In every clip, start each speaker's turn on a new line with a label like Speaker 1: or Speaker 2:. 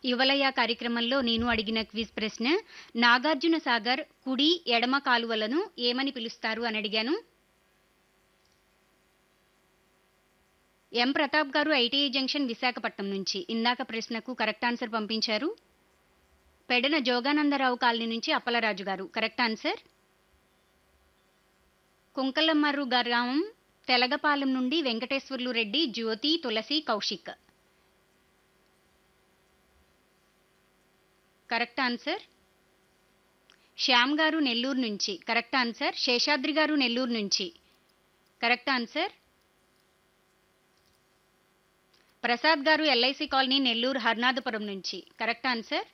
Speaker 1: యువలయ కార్యక్రమంలో నేను అడిగిన క్విజ్ ప్రశ్న నాగార్జున సాగర్ కుడి ఎడమ కాలువలను ఏమని పిలుస్తారు అని అడిగాను. ఎం ప్రతాప్ గారు ఐటీఐ జంక్షన్ విశాఖపట్నం నుంచి ఇందాక ప్రశ్నకు కరెక్ట్ ఆన్సర్ పంపించారు. పెడన జోగానందరావు కాలనీ నుంచి అప్పలరాజు గారు కరెక్ట్ ఆన్సర్. కుంకలమర్రు గ్రామం తెలగపాలెం నుండి వెంకటేశ్వర్లు రెడ్డి, జ్యోతి, తులసి, కౌశిక్ కరెక్ట్ ఆన్సర్. శ్యామ్ గారు నెల్లూరు నుంచి కరెక్ట్ ఆన్సర్. శేషాద్రి గారు నెల్లూరు నుంచి కరెక్ట్ ఆన్సర్. ప్రసాద్ గారు ఎల్ఐసి కాలనీ నెల్లూరు హర్నాథపురం నుంచి కరెక్ట్ ఆన్సర్.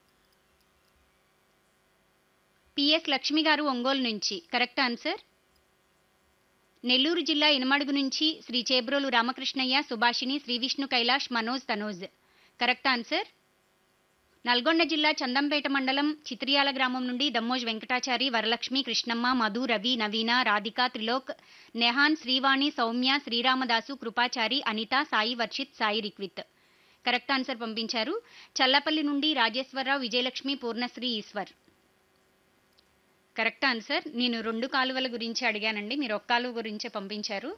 Speaker 1: పిఎస్ లక్ష్మి గారు ఒంగోలు నుంచి కరెక్ట్ ఆన్సర్. నెల్లూరు జిల్లా ఇనమడుగు నుంచి శ్రీ చేబ్రోలు రామకృష్ణయ్య, సుభాషిణి, శ్రీ విష్ణు కైలాష్, మనోజ్, తనోజ్ కరెక్ట్ ఆన్సర్. నల్గొండ జిల్లా చందంపేట మండలం చిత్రియాల గ్రామం నుండి దమ్మోజ్ వెంకటాచారి, వరలక్ష్మి, కృష్ణమ్మ, మధు, రవి, నవీన, రాధిక, త్రిలోక్, నెహాన్, శ్రీవాణి, సౌమ్య, శ్రీరామదాసు, కృపాచారి, అనిత, సాయి వర్షిత్, సాయి రిక్విత్ కరెక్ట్ ఆన్సర్ పంపించారు. చల్లపల్లి నుండి రాజేశ్వరరావు, విజయలక్ష్మి, పూర్ణశ్రీ, ఈశ్వర్ కరెక్ట్ ఆన్సర్. నేను 2 కాలువల గురించి అడిగానండి, మీరు 1 కాలువ గురించే పంపించారు.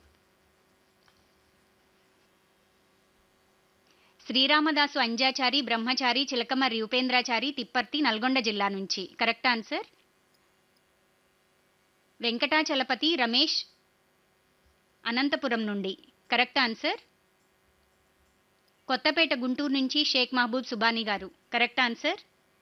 Speaker 1: శ్రీరామదాసు అంజాచారి, బ్రహ్మచారి, చిలకమర్రి ఉపేంద్రాచారి, తిప్పర్తి, నల్గొండ జిల్లా నుంచి కరెక్ట్ ఆన్సర్. వెంకటాచలపతి రమేష్ అనంతపురం నుండి కరెక్ట్ ఆన్సర్. కొత్తపేట గుంటూరు నుంచి షేక్ మహబూబ్ సుబానీ గారు కరెక్ట్ ఆన్సర్.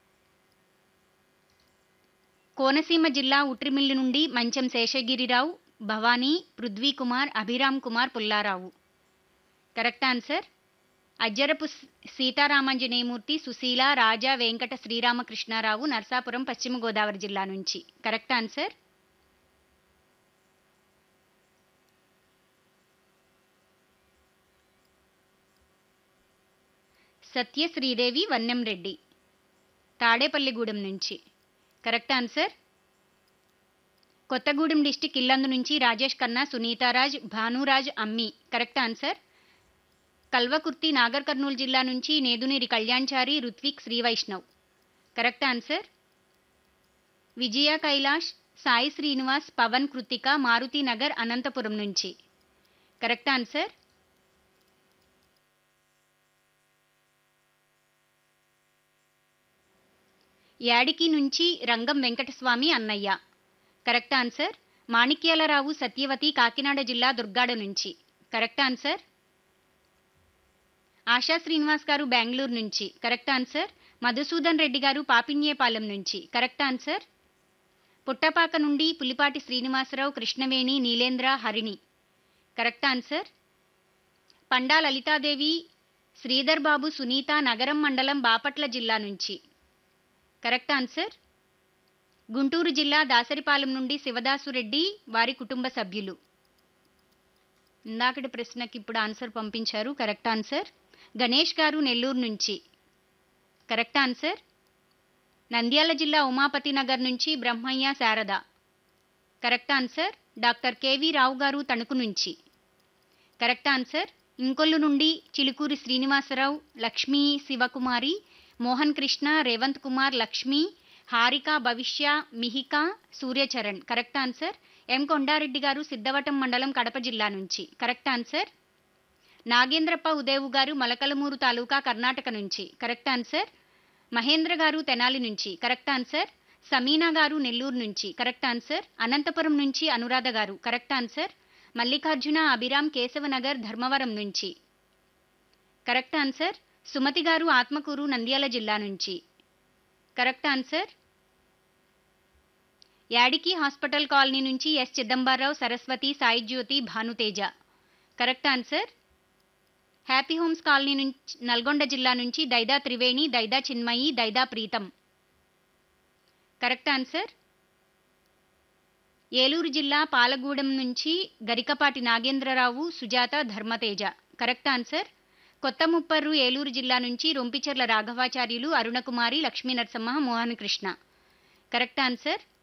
Speaker 1: కోనసీమ జిల్లా ఉట్రిమిల్లి నుండి మంచం శేషగిరిరావు, భవానీ, పృథ్వీ కుమార్, అభిరామ్ కుమార్, పుల్లారావు కరెక్ట్ ఆన్సర్. అజ్జరపు సీతారామాంజనేయమూర్తి, సుశీల, రాజా, వెంకట శ్రీరామకృష్ణారావు, నర్సాపురం, పశ్చిమ గోదావరి జిల్లా నుంచి కరెక్ట్ ఆన్సర్. సత్య శ్రీదేవి వన్నెంరెడ్డి తాడేపల్లిగూడెం నుంచి correct answer. Kothagudem district Yellandu నుంచి రాజేష్ ఖన్నా, సునీతారాజ్, భానురాజ్, అమ్మి కరెక్ట్ ఆన్సర్. కల్వకుర్తి నాగర్ కర్నూలు జిల్లా నుంచి నేదునీరి కళ్యాణ్చారి, రుత్విక్, శ్రీవైష్ణవ్ కరెక్ట్ ఆన్సర్. విజయ కైలాష్, సాయి శ్రీనివాస్, పవన్, కృతిక, మారుతి నగర్, అనంతపురం నుంచి కరెక్ట్ ఆన్సర్. యాడికి నుంచి రంగం వెంకటస్వామి అన్నయ్య కరెక్ట్ ఆన్సర్. మాణిక్యాలరావు, సత్యవతి, కాకినాడ జిల్లా దుర్గాడ నుంచి కరెక్ట్ ఆన్సర్. ఆశా శ్రీనివాస్ గారు బెంగళూరు నుంచి కరెక్ట్ ఆన్సర్. మధుసూదన్ రెడ్డి గారు పాపిన్యేపాలెం నుంచి కరెక్ట్ ఆన్సర్. పుట్టపాక నుండి పులిపాటి శ్రీనివాసరావు, కృష్ణవేణి, నీలేంద్ర, హరిణి కరెక్ట్ ఆన్సర్. పండా లలితాదేవి, శ్రీధర్ బాబు, సునీత, నగరం మండలం, బాపట్ల జిల్లా నుంచి కరెక్ట్ ఆన్సర్. గుంటూరు జిల్లా దాసరిపాలెం నుండి శివదాసురెడ్డి, వారి కుటుంబ సభ్యులు ఇందాకటి ప్రశ్నకి ఇప్పుడు ఆన్సర్ పంపించారు కరెక్ట్ ఆన్సర్. గణేష్ గారు నెల్లూరు నుంచి కరెక్ట్ ఆన్సర్. నంద్యాల జిల్లా ఉమాపతి నగర్ నుంచి Brahmaiah, Sharada correct answer. Doctor KV రావు గారు తణుకు నుంచి కరెక్ట్ ఆన్సర్. ఇంకొల్లు నుండి చిలుకూరి శ్రీనివాసరావు, లక్ష్మీ, శివకుమారి, మోహన్ కృష్ణ, రేవంత్ కుమార్, లక్ష్మి, హారిక, భవిష్య, మిహిక, సూర్యచరణ్ కరెక్ట్ ఆన్సర్. ఎం కొండారెడ్డి గారు సిద్ధవటం మండలం, కడప జిల్లా నుంచి కరెక్ట్ ఆన్సర్. నాగేంద్రప్ప ఉదేవు గారు మొలకలమూరు తాలూకా, కర్ణాటక నుంచి కరెక్ట్ ఆన్సర్. మహేంద్ర గారు తెనాలి నుంచి కరెక్ట్ ఆన్సర్. సమీనా గారు నెల్లూరు నుంచి కరెక్ట్ ఆన్సర్. అనంతపురం నుంచి అనురాధ గారు కరెక్ట్ ఆన్సర్. మల్లికార్జున, అభిరామ్, కేశవనగర్, ధర్మవరం నుంచి కరెక్ట్ ఆన్సర్. సుమతి గారు ఆత్మకూరు, నంద్యాల జిల్లా నుంచి కరెక్ట్ ఆన్సర్. యాడికి హాస్పిటల్ కాలనీ నుంచి ఎస్ చిదంబరరావు, సరస్వతి, సాయి జ్యోతి, Bhanu Teja correct answer. Happy homes colony నుంచి నల్గొండ జిల్లా నుంచి దైదా త్రివేణి, దైదా చిన్మయి, దైదా ప్రీతం కరెక్ట్ ఆన్సర్. ఏలూరు జిల్లా పాలగూడెం నుంచి గరికపాటి నాగేంద్రరావు, సుజాత, ధర్మతేజ కరెక్ట్ ఆన్సర్. కొత్త ముప్పర్రు ఏలూరు జిల్లా నుంచి రొంపిచెర్ల రాఘవాచార్యులు, అరుణకుమారి, లక్ష్మీ నరసమ్మ, మోహన్ కృష్ణ కరెక్ట్ ఆన్సర్.